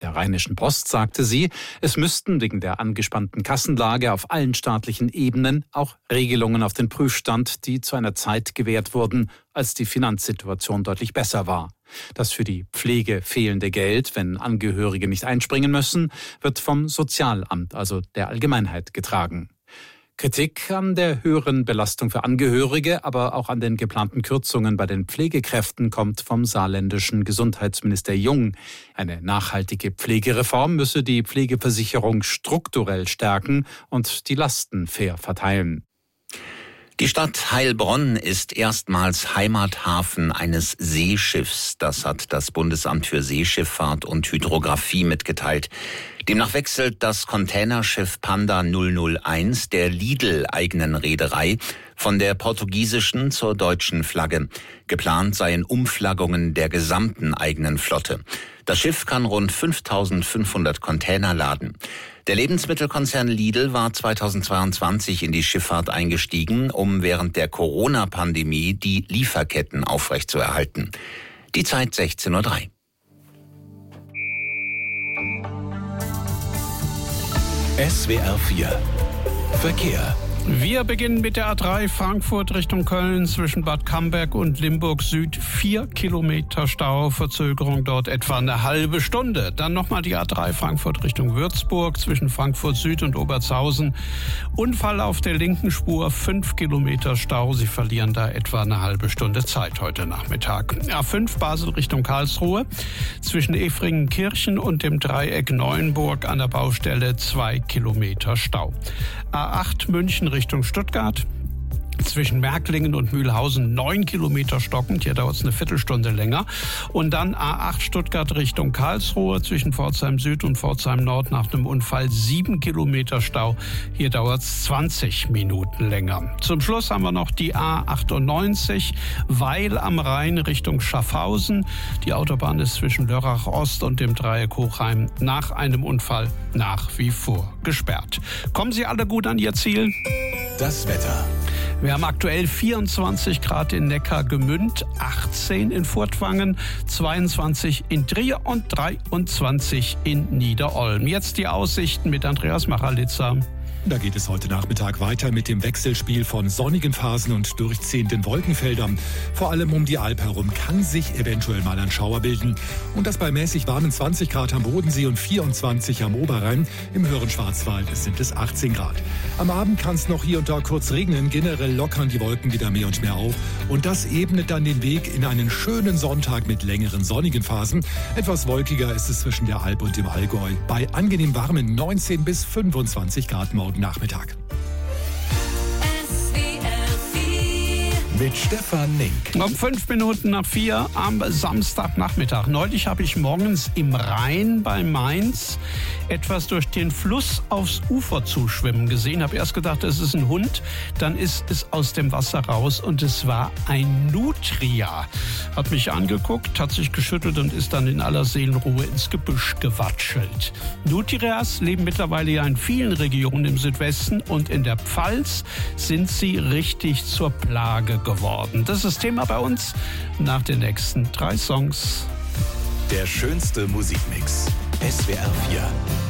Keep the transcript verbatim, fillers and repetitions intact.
Der Rheinischen Post sagte sie, es müssten wegen der angespannten Kassenlage auf allen staatlichen Ebenen auch Regelungen auf den Prüfstand, die zu einer Zeit gewährt wurden, als die Finanzsituation deutlich besser war. Das für die Pflege fehlende Geld, wenn Angehörige nicht einspringen müssen, wird vom Sozialamt, also der Allgemeinheit, getragen. Kritik an der höheren Belastung für Angehörige, aber auch an den geplanten Kürzungen bei den Pflegekräften kommt vom saarländischen Gesundheitsminister Jung. Eine nachhaltige Pflegereform müsse die Pflegeversicherung strukturell stärken und die Lasten fair verteilen. Die Stadt Heilbronn ist erstmals Heimathafen eines Seeschiffs. Das hat das Bundesamt für Seeschifffahrt und Hydrographie mitgeteilt. Demnach wechselt das Containerschiff Panda null null eins der Lidl-eigenen Reederei von der portugiesischen zur deutschen Flagge. Geplant seien Umflaggungen der gesamten eigenen Flotte. Das Schiff kann rund fünftausendfünfhundert Container laden. Der Lebensmittelkonzern Lidl war zweitausendzweiundzwanzig in die Schifffahrt eingestiegen, um während der Corona-Pandemie die Lieferketten aufrechtzuerhalten. Die Zeit sechzehn Uhr drei. S W R vier Verkehr. Wir beginnen mit der A drei Frankfurt Richtung Köln zwischen Bad Camberg und Limburg Süd. Vier Kilometer Stau, Verzögerung dort etwa eine halbe Stunde. Dann nochmal die A drei Frankfurt Richtung Würzburg zwischen Frankfurt Süd und Obertshausen. Unfall auf der linken Spur, fünf Kilometer Stau. Sie verlieren da etwa eine halbe Stunde Zeit heute Nachmittag. A fünf Basel Richtung Karlsruhe zwischen Efringenkirchen und dem Dreieck Neuenburg an der Baustelle zwei Kilometer Stau. A acht München Richtung Stuttgart. Zwischen Märklingen und Mühlhausen neun Kilometer stockend, hier dauert es eine Viertelstunde länger. Und dann A acht Stuttgart Richtung Karlsruhe zwischen Pforzheim Süd und Pforzheim Nord nach einem Unfall sieben Kilometer Stau, hier dauert es zwanzig Minuten länger. Zum Schluss haben wir noch die A achtundneunzig, Weil am Rhein Richtung Schaffhausen. Die Autobahn ist zwischen Lörrach Ost und dem Dreieck Hochheim nach einem Unfall nach wie vor gesperrt. Kommen Sie alle gut an Ihr Ziel? Das Wetter. Wir haben aktuell vierundzwanzig Grad in Neckargemünd, achtzehn in Furtwangen, zweiundzwanzig in Trier und dreiundzwanzig in Niederolm. Jetzt die Aussichten mit Andreas Machalitzer. Da geht es heute Nachmittag weiter mit dem Wechselspiel von sonnigen Phasen und durchziehenden Wolkenfeldern. Vor allem um die Alp herum kann sich eventuell mal ein Schauer bilden. Und das bei mäßig warmen zwanzig Grad am Bodensee und vierundzwanzig am Oberrhein. Im höheren Schwarzwald sind es achtzehn Grad. Am Abend kann es noch hier und da kurz regnen. Generell lockern die Wolken wieder mehr und mehr auf. Und das ebnet dann den Weg in einen schönen Sonntag mit längeren sonnigen Phasen. Etwas wolkiger ist es zwischen der Alp und dem Allgäu. Bei angenehm warmen neunzehn bis fünfundzwanzig Grad morgen Nachmittag. Mit Stefan Nink. Um fünf Minuten nach vier am Samstagnachmittag. Neulich habe ich morgens im Rhein bei Mainz etwas durch den Fluss aufs Ufer zuschwimmen gesehen. Habe erst gedacht, es ist ein Hund. Dann ist es aus dem Wasser raus und es war ein Nutria. Hat mich angeguckt, hat sich geschüttelt und ist dann in aller Seelenruhe ins Gebüsch gewatschelt. Nutrias leben mittlerweile ja in vielen Regionen im Südwesten und in der Pfalz sind sie richtig zur Plage geworden. Das ist das Thema bei uns nach den nächsten drei Songs. Der schönste Musikmix. S W R vier.